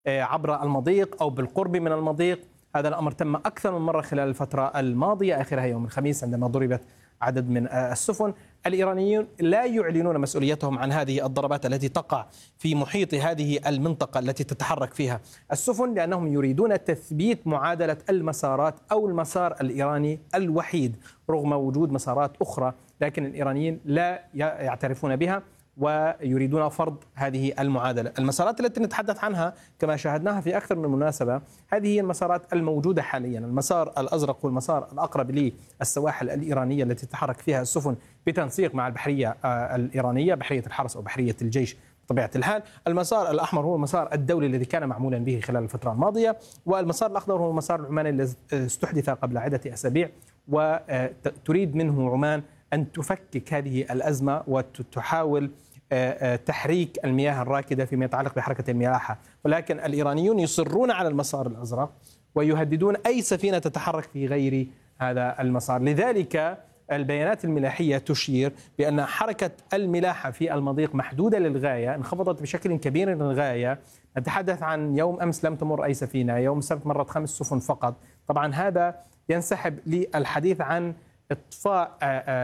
عبر المضيق أو بالقرب من المضيق. هذا الأمر تم أكثر من مرة خلال الفترة الماضية، آخرها يوم الخميس عندما ضربت عدد من السفن. الإيرانيون لا يعلنون مسؤوليتهم عن هذه الضربات التي تقع في محيط هذه المنطقة التي تتحرك فيها السفن، لأنهم يريدون تثبيت معادلة المسارات أو المسار الإيراني الوحيد رغم وجود مسارات أخرى، لكن الإيرانيين لا يعترفون بها ويريدون فرض هذه المعادلة. المسارات التي نتحدث عنها كما شاهدناها في أكثر من مناسبة، هذه هي المسارات الموجودة حاليا. المسار الأزرق هو المسار الأقرب للسواحل الإيرانية التي تتحرك فيها السفن بتنسيق مع البحرية الإيرانية، بحرية الحرس أو بحرية الجيش بطبيعة الحال. المسار الأحمر هو المسار الدولي الذي كان معمولا به خلال الفترة الماضية، والمسار الأخضر هو المسار العماني الذي استحدث قبل عدة أسابيع، وتريد منه عمان أن تفكك هذه الأزمة وتحاول تحريك المياه الراكدة فيما يتعلق بحركة الملاحة. ولكن الإيرانيون يصرون على المسار الأزرق ويهددون أي سفينة تتحرك في غير هذا المسار. لذلك البيانات الملاحية تشير بأن حركة الملاحة في المضيق محدودة للغاية، انخفضت بشكل كبير للغاية. نتحدث عن يوم أمس لم تمر أي سفينة، يوم السبت مرت 5 سفن فقط. طبعا هذا ينسحب للحديث عن إطفاء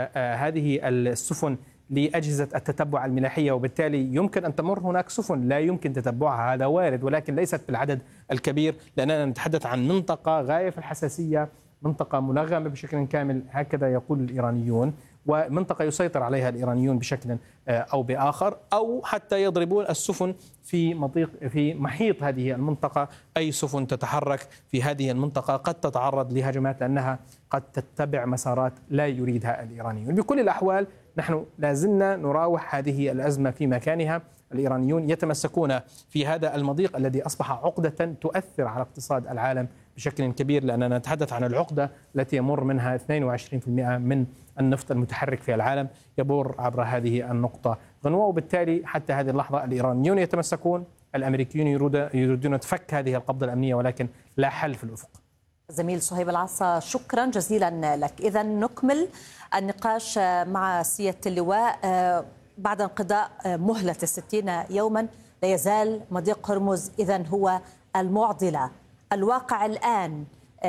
هذه السفن لأجهزة التتبع الملاحية، وبالتالي يمكن أن تمر هناك سفن لا يمكن تتبعها، هذا وارد، ولكن ليست بالعدد الكبير، لأننا نتحدث عن منطقة غاية في الحساسية، منطقة منغمة بشكل كامل هكذا يقول الإيرانيون، ومنطقة يسيطر عليها الإيرانيون بشكل أو بآخر، أو حتى يضربون السفن في محيط هذه المنطقة. أي سفن تتحرك في هذه المنطقة قد تتعرض لهجمات لأنها قد تتبع مسارات لا يريدها الإيرانيون. بكل الأحوال نحن لازلنا نراوح هذه الأزمة في مكانها. الإيرانيون يتمسكون في هذا المضيق الذي أصبح عقدة تؤثر على اقتصاد العالم بشكل كبير، لأننا نتحدث عن العقدة التي يمر منها 22% من النفط المتحرك في العالم يمر عبر هذه النقطة غنوة. وبالتالي حتى هذه اللحظة الإيرانيون يتمسكون، الأمريكيون يريدون فك هذه القبضة الأمنية، ولكن لا حل في الأفق. زميل صهيب العصا، شكرا جزيلا لك. إذا نكمل النقاش مع سيادة اللواء. بعد انقضاء مهلة 60 يوما لا يزال مضيق هرمز إذن هو المعضلة. الواقع الآن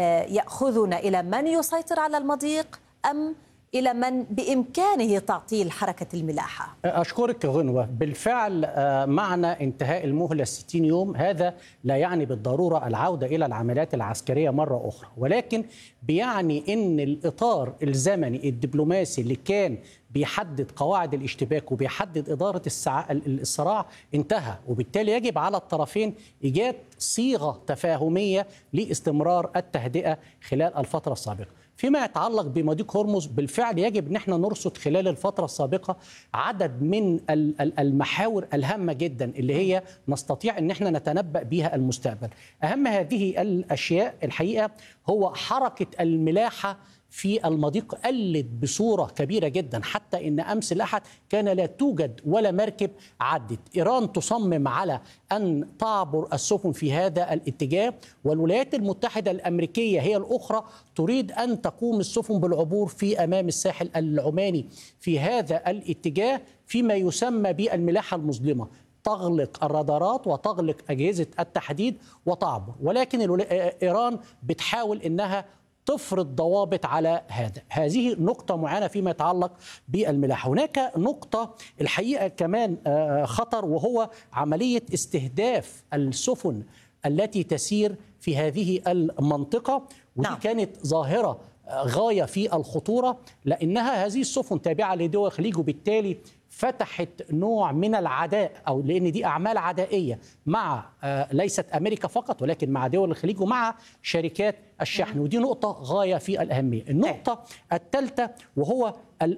يأخذنا إلى من يسيطر على المضيق أم إلى من بإمكانه تعطيل حركة الملاحة؟ أشكرك غنوة. بالفعل معنى انتهاء المهلة 60 يوم هذا لا يعني بالضرورة العودة إلى العمليات العسكرية مرة أخرى، ولكن بيعني أن الإطار الزمني الدبلوماسي اللي كان بيحدد قواعد الاشتباك وبيحدد إدارة الصراع انتهى، وبالتالي يجب على الطرفين إيجاد صيغة تفاهمية لاستمرار التهدئة خلال الفترة السابقة. فيما يتعلق بمضيق هرمز بالفعل يجب ان احنا نرصد خلال الفترة السابقة عدد من المحاور الهامة جدا اللي هي نستطيع ان احنا نتنبأ بها المستقبل. اهم هذه الاشياء الحقيقة هو حركة الملاحة في المضيق قلت بصورة كبيرة جدا، حتى إن أمس الأحد كان لا توجد ولا مركب عدت. إيران تصمم على أن تعبر السفن في هذا الاتجاه، والولايات المتحدة الأمريكية هي الأخرى تريد أن تقوم السفن بالعبور في أمام الساحل العماني في هذا الاتجاه، فيما يسمى بالملاحة المظلمة، تغلق الرادارات وتغلق أجهزة التحديد وتعبر. ولكن إيران بتحاول أنها تفرض ضوابط على هذا. هذه نقطة معينة فيما يتعلق بالملاحة. هناك نقطة الحقيقة كمان خطر، وهو عملية استهداف السفن التي تسير في هذه المنطقة، ودي كانت ظاهرة غاية في الخطورة، لأنها هذه السفن تابعة لدول الخليج، وبالتالي فتحت نوع من العداء، أو لأن دي أعمال عدائية مع ليست أمريكا فقط ولكن مع دول الخليج ومع شركات الشحن، ودي نقطة غاية في الأهمية. النقطة الثالثة وهو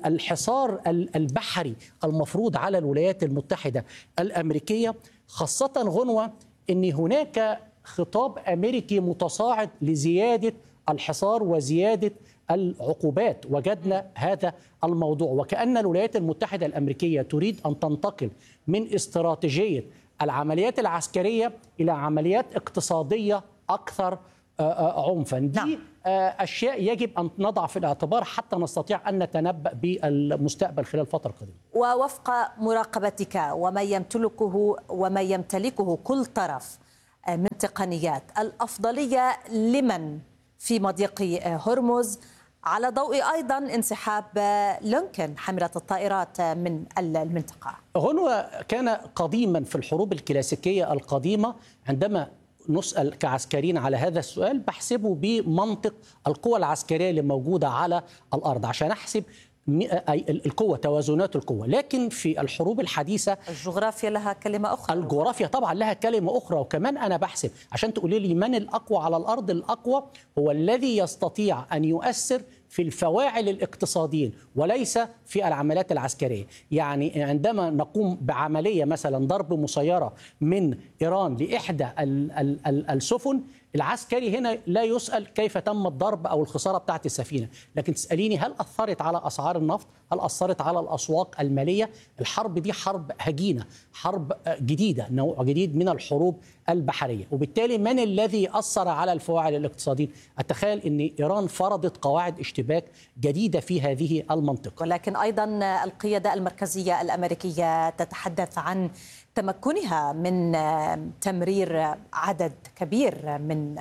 الحصار البحري المفروض على الولايات المتحدة الأمريكية، خاصة غنوة أن هناك خطاب أمريكي متصاعد لزيادة الحصار وزيادة العقوبات. وجدنا هذا الموضوع، وكأن الولايات المتحدة الأمريكية تريد أن تنتقل من استراتيجية العمليات العسكرية إلى عمليات اقتصادية أكثر عنفا. دي أشياء يجب أن نضع في الاعتبار حتى نستطيع أن نتنبأ بالمستقبل خلال الفترة القادمة. ووفق مراقبتك وما يمتلكه كل طرف، من تقنيات. الأفضلية لمن في مضيق هرمز، على ضوء أيضا انسحاب لينكولن حاملة الطائرات من المنطقة؟ هو كان قديما في الحروب الكلاسيكية القديمة عندما نسأل كعسكريين على هذا السؤال بحسبه بمنطق القوى العسكرية اللي موجودة على الأرض عشان أحسب القوة، توازنات القوة. لكن في الحروب الحديثة الجغرافيا لها كلمة أخرى. الجغرافيا طبعا لها كلمة أخرى، وكمان أنا بحسب عشان تقولي لي من الأقوى على الأرض. الأقوى هو الذي يستطيع أن يؤثر في الفواعل الاقتصاديين وليس في العمليات العسكرية. يعني عندما نقوم بعملية مثلا ضرب مسيرة من إيران لإحدى السفن، العسكري هنا لا يسأل كيف تم الضرب أو الخسارة بتاعت السفينة، لكن تسأليني هل أثرت على أسعار النفط؟ هل أثرت على الأسواق المالية؟ الحرب دي حرب هجينة، حرب جديدة، نوع جديد من الحروب البحرية. وبالتالي من الذي أثر على الفواعل الاقتصادية؟ أتخيل أن إيران فرضت قواعد اشتباك جديدة في هذه المنطقة. ولكن أيضا القيادة المركزية الأمريكية تتحدث عن تمكنها من تمرير عدد كبير من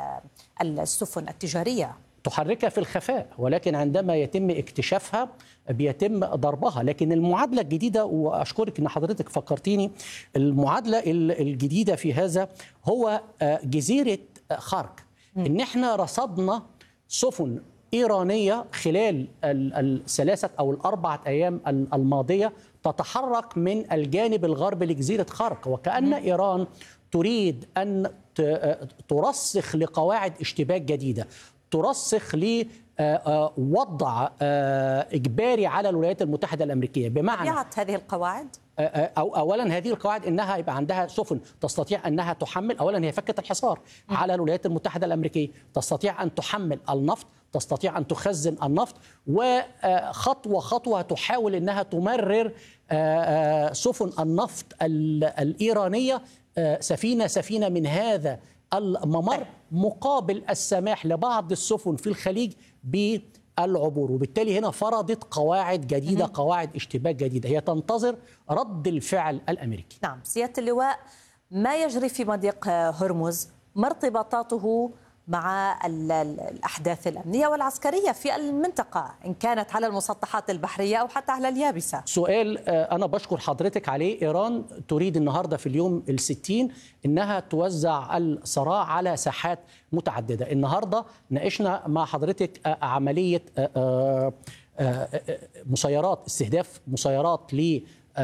السفن التجارية، تحركها في الخفاء، ولكن عندما يتم اكتشافها بيتم ضربها. لكن المعادلة الجديدة، وأشكرك أن حضرتك فكرتيني، المعادلة الجديدة في هذا هو جزيرة خارك. إن احنا رصدنا سفن إيرانية خلال الثلاثة أو الأربعة أيام الماضية تتحرك من الجانب الغربي لجزيرة خارك، وكأن إيران تريد أن ترسخ لقواعد اشتباك جديدة، ترسخ لوضع إجباري على الولايات المتحدة الأمريكية. بمعنى هذه القواعد أولا هذه القواعد إنها يبقى عندها سفن تستطيع أنها تحمل. أولا هي فكت الحصار على الولايات المتحدة الأمريكية، تستطيع أن تحمل النفط، تستطيع أن تخزن النفط، وخطوة خطوة تحاول أنها تمرر سفن النفط الإيرانية سفينة من هذا الممر، مقابل السماح لبعض السفن في الخليج بالعبور. وبالتالي هنا فرضت قواعد جديدة، قواعد اشتباك جديدة، هي تنتظر رد الفعل الأمريكي. نعم سيادة اللواء، ما يجري في مضيق هرمز ما ارتباطاته مع الأحداث الأمنية والعسكرية في المنطقة، إن كانت على المسطحات البحرية أو حتى على اليابسة؟ سؤال أنا بشكر حضرتك عليه. إيران تريد النهاردة في اليوم ال60 إنها توزع الصراع على ساحات متعددة. النهاردة ناقشنا مع حضرتك عملية مسيرات، استهداف مسيرات ل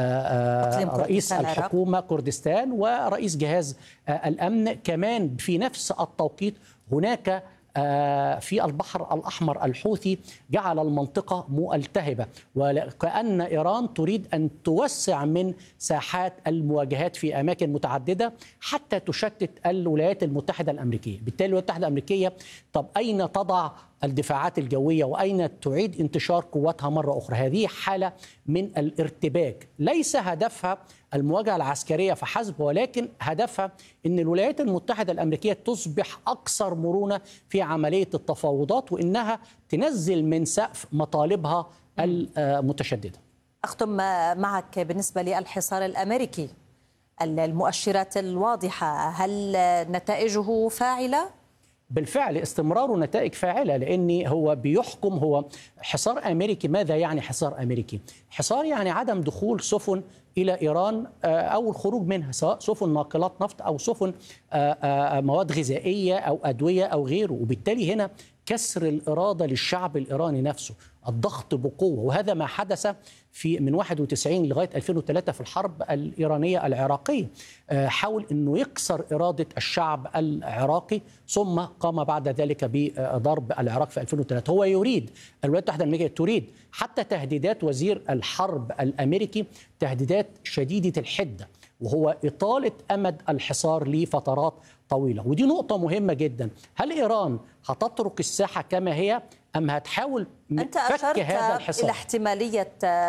رئيس الحكومة كردستان ورئيس جهاز الأمن. كمان في نفس التوقيت هناك في البحر الأحمر الحوثي جعل المنطقة ملتهبة، وكأن إيران تريد أن توسع من ساحات المواجهات في أماكن متعددة حتى تشتت الولايات المتحدة الأمريكية. بالتالي الولايات المتحدة الأمريكية طب أين تضع الدفاعات الجوية وأين تعيد انتشار قواتها مرة أخرى؟ هذه حالة من الارتباك، ليس هدفها المواجهة العسكرية فحسب، ولكن هدفها أن الولايات المتحدة الأمريكية تصبح أكثر مرونة في عملية التفاوضات، وإنها تنزل من سقف مطالبها المتشددة. أختم معك بالنسبة للحصار الأمريكي، المؤشرات الواضحة، هل نتائجه فاعلة؟ بالفعل استمراره نتائج فاعلة، لأن هو بيحكم، هو حصار أمريكي. ماذا يعني حصار أمريكي؟ حصار يعني عدم دخول سفن إلى إيران أو الخروج منها، سواء سفن ناقلات نفط أو سفن مواد غذائية أو أدوية أو غيره. وبالتالي هنا كسر الإرادة للشعب الإيراني نفسه، الضغط بقوة، وهذا ما حدث من 91 لغاية 2003 في الحرب الإيرانية العراقية. حاول أنه يكسر إرادة الشعب العراقي، ثم قام بعد ذلك بضرب العراق في 2003. هو يريد، الولايات المتحدة الأمريكية تريد، حتى تهديدات وزير الحرب الأمريكي تهديدات شديدة الحدة، وهو إطالة أمد الحصار لفترات طويلة. ودي نقطة مهمة جدا. هل إيران هتترك الساحة كما هي أم هتحاول أنت فك هذا الحصار؟ إلى احتمالية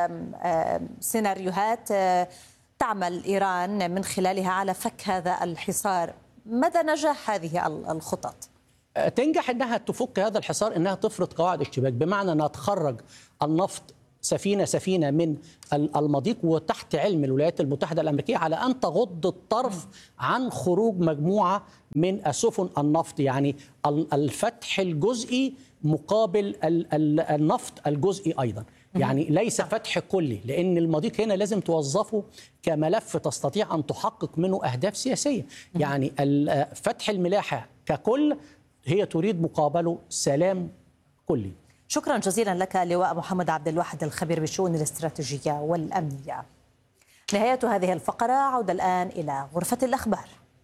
سيناريوهات تعمل إيران من خلالها على فك هذا الحصار. مدى نجاح هذه الخطط؟ تنجح أنها تفك هذا الحصار، أنها تفرض قواعد اشتباك، بمعنى أنها تخرج النفط سفينة من المضيق، وتحت علم الولايات المتحدة الأمريكية على أن تغض الطرف عن خروج مجموعة من السفن النفط، يعني الفتح الجزئي مقابل النفط الجزئي أيضا، يعني ليس فتح كلي، لأن المضيق هنا لازم توظفه كملف تستطيع أن تحقق منه أهداف سياسية. يعني فتح الملاحة ككل هي تريد مقابله سلام كلي. شكرا جزيلا لك اللواء محمد عبد الواحد الخبير بالشؤون الاستراتيجية والأمنية. نهاية هذه الفقرة، عودة الآن إلى غرفة الأخبار.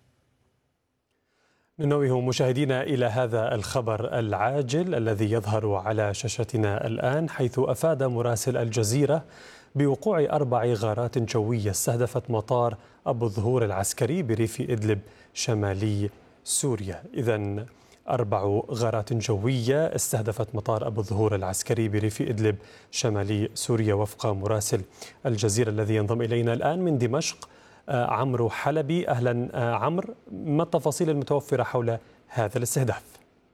ننوه مشاهدينا إلى هذا الخبر العاجل الذي يظهر على شاشتنا الآن، حيث أفاد مراسل الجزيرة بوقوع 4 غارات جوية استهدفت مطار أبو الظهور العسكري بريف إدلب شمالي سوريا. إذن 4 غارات جوية استهدفت مطار أبو الظهور العسكري بريف إدلب شمالي سوريا وفق مراسل الجزيرة الذي ينضم إلينا الآن من دمشق عمرو حلبي. أهلا عمرو، ما التفاصيل المتوفرة حول هذا الاستهداف؟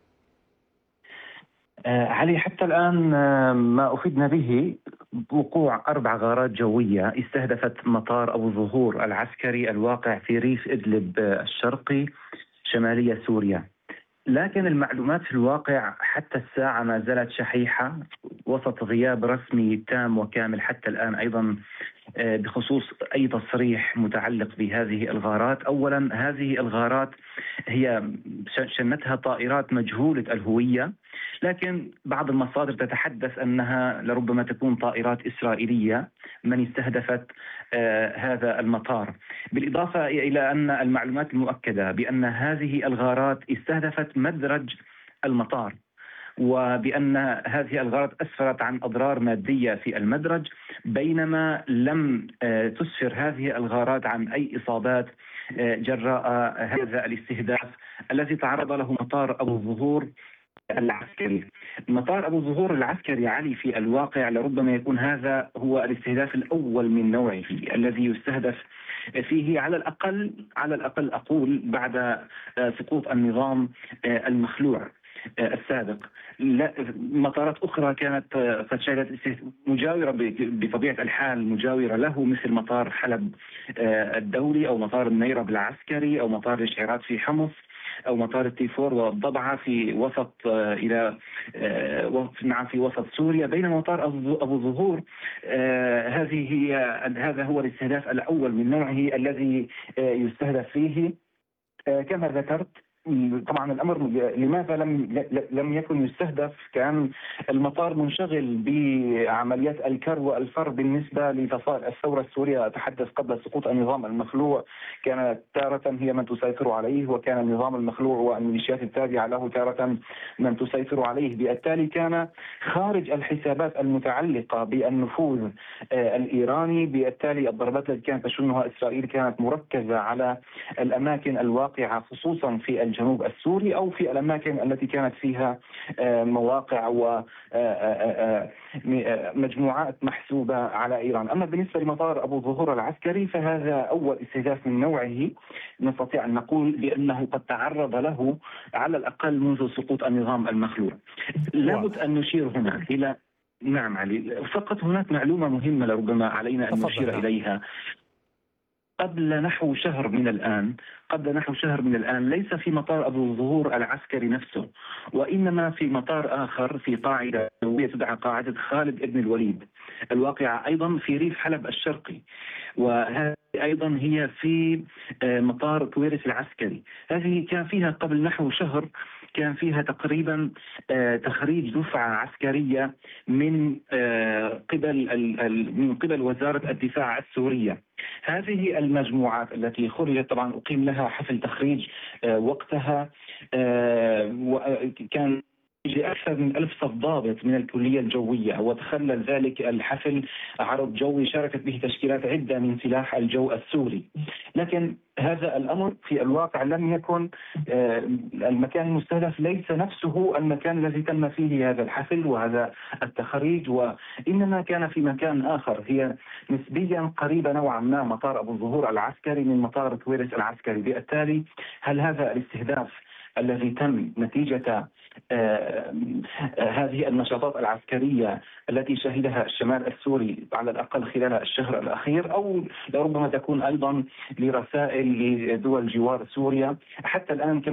علي، حتى الآن ما أفيدنا به وقوع 4 غارات جوية استهدفت مطار أبو الظهور العسكري الواقع في ريف إدلب الشرقي شمالية سوريا، لكن المعلومات في الواقع حتى الساعة ما زالت شحيحة وسط غياب رسمي تام وكامل حتى الآن أيضا بخصوص أي تصريح متعلق بهذه الغارات. أولا، هذه الغارات هي شنتها طائرات مجهولة الهوية، لكن بعض المصادر تتحدث أنها لربما تكون طائرات إسرائيلية من استهدفت هذا المطار، بالإضافة إلى أن المعلومات المؤكدة بأن هذه الغارات استهدفت مدرج المطار، وبأن هذه الغارات أسفرت عن أضرار مادية في المدرج، بينما لم تسفر هذه الغارات عن أي إصابات جراء هذا الاستهداف الذي تعرض له مطار أبو الظهور العسكري. مطار أبو الظهور العسكري علي في الواقع لربما يكون هذا هو الاستهداف الأول من نوعه الذي يستهدف فيه على الأقل أقول بعد سقوط النظام المخلوع السابق. مطارات أخرى كانت قد شهدت مجاورة بطبيعة الحال مجاورة له، مثل مطار حلب الدولي أو مطار النيرب العسكري أو مطار الشعيرات في حمص أو مطار التيفور والضبعة في وسط في وسط سوريا، بينما مطار أبو الظهور هذا هو الاستهداف الأول من نوعه الذي يستهدف فيه. كما ذكرت طبعا الامر لماذا لم يكن يستهدف؟ كان المطار منشغل بعمليات الكر والفر بالنسبه لفصائل الثوره السوريه. اتحدث قبل سقوط النظام المخلوع، كانت تاره هي من تسيطر عليه، وكان النظام المخلوع والميليشيات التابعه له تاره من تسيطر عليه، بالتالي كان خارج الحسابات المتعلقه بالنفوذ الايراني. بالتالي الضربات التي كانت تشنها اسرائيل كانت مركزه على الاماكن الواقعه خصوصا في الجنوب السوري أو في الأماكن التي كانت فيها مواقع ومجموعات محسوبة على إيران. أما بالنسبة لمطار أبو الظهور العسكري فهذا أول استهداف من نوعه نستطيع أن نقول بأنه قد تعرض له على الأقل منذ سقوط النظام المخلوع. لابد أن نشير هنا إلى نعم علي، فقط هناك معلومة مهمة لربما علينا أن نشير إليها. قبل نحو شهر من الآن ليس في مطار أبو الظهور العسكري نفسه، وإنما في مطار آخر في قاعدة جوية تدعى قاعدة خالد ابن الوليد الواقعة أيضا في ريف حلب الشرقي، وهذه أيضا هي في مطار كويرس العسكري. هذه كان فيها قبل نحو شهر كان فيها تقريبا تخريج دفعة عسكرية من قبل وزارة الدفاع السورية. هذه المجموعات التي خرجت طبعا أقيم لها حفل تخريج وقتها، وكان أكثر من 1000 صف ضابط من الكلية الجوية، وتخلل ذلك الحفل عرض جوي شاركت به تشكيلات عدة من سلاح الجو السوري. لكن هذا الأمر في الواقع لم يكن المكان المستهدف ليس نفسه المكان الذي تم فيه هذا الحفل وهذا التخريج، وإنما كان في مكان آخر هي نسبيا قريبة نوعا ما مطار أبو الظهور العسكري من مطار كويرس العسكري. بالتالي هل هذا الاستهداف الذي تم نتيجة هذه النشاطات العسكرية التي شهدها الشمال السوري على الأقل خلال الشهر الأخير، أو لربما تكون أيضا لرسائل لدول جوار سوريا. حتى الآن